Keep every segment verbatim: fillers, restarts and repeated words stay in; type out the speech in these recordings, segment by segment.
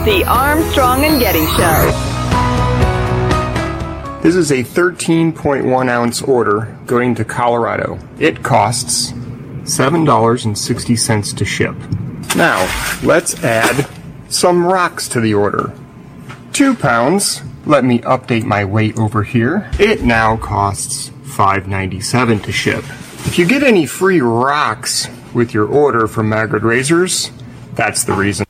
The Armstrong and Getty Show. This is a thirteen point one ounce order going to Colorado. It costs seven dollars and sixty cents to ship. Now, let's add some rocks to the order. Two pounds. Let me update my weight over here. It now costs five dollars and ninety-seven cents to ship. If you get any free rocks with your order from Magrid Razors, that's the reason.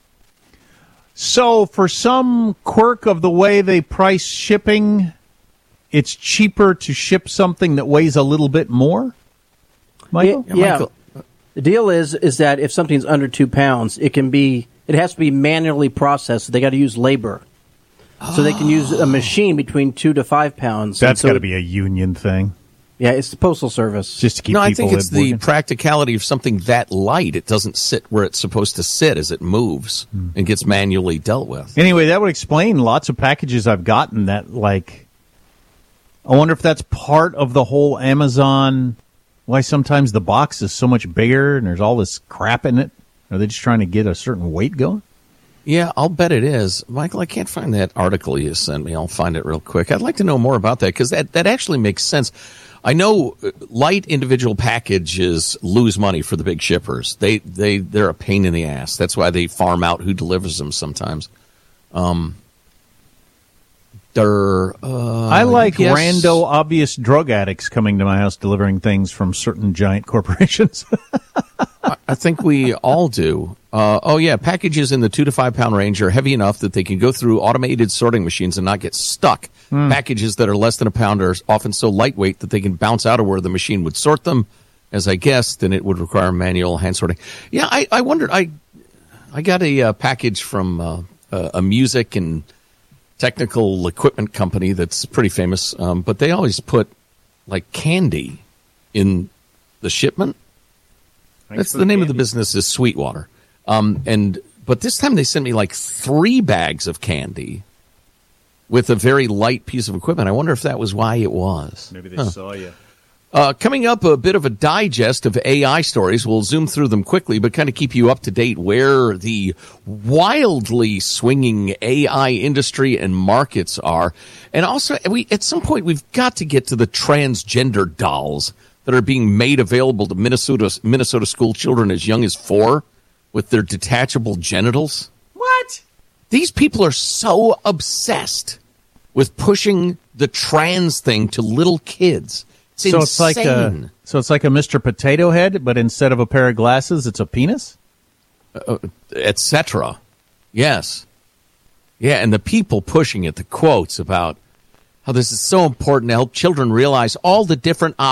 So, for some quirk of the way they price shipping, it's cheaper to ship something that weighs a little bit more? Michael? Yeah. yeah. Michael. The deal is is that if something's under two pounds, it can be it has to be manually processed. So they got to use labor. So they can use a machine between two to five pounds. That's so, got to be a union thing. Yeah, it's the Postal Service. Just to keep no, people I think it's the working. practicality of something that light. It doesn't sit where it's supposed to sit as it moves hmm. and gets manually dealt with. Anyway, that would explain lots of packages I've gotten that, like, I wonder if that's part of the whole Amazon, why sometimes the box is so much bigger and there's all this crap in it. Are they just trying to get a certain weight going? Yeah, I'll bet it is. Michael, I can't find that article you sent me. I'll find it real quick. I'd like to know more about that because that, that actually makes sense. I know light individual packages lose money for the big shippers. They, they, they're a pain in the ass. That's why they farm out who delivers them sometimes. Um, they're, uh, I like U P S rando obvious drug addicts coming to my house delivering things from certain giant corporations. I think we all do. Uh, oh, yeah, packages in the two to five pound range are heavy enough that they can go through automated sorting machines and not get stuck. Mm. Packages that are less than a pound are often so lightweight that they can bounce out of where the machine would sort them. As I guessed, then it would require manual hand sorting. Yeah, I, I wondered. I I got a uh, package from uh, uh, a music and technical equipment company that's pretty famous, um, but they always put, like, candy in the shipment. That's the, the name candy. Of the business is Sweetwater. Um, and but this time they sent me like three bags of candy with a very light piece of equipment. I wonder if that was why it was. Maybe they huh. saw you. Uh, coming up, a bit of a digest of A I stories. We'll zoom through them quickly, but kind of keep you up to date where the wildly swinging A I industry and markets are. And also, we at some point, we've got to get to the transgender dolls that are being made available to Minnesota Minnesota school children as young as four with their detachable genitals. What? These people are so obsessed with pushing the trans thing to little kids. It's so insane. It's like a, so it's like a Mister Potato Head, but instead of a pair of glasses, it's a penis? Uh, et cetera. Yes. Yeah, and the people pushing it, the quotes about how this is so important to help children realize all the different options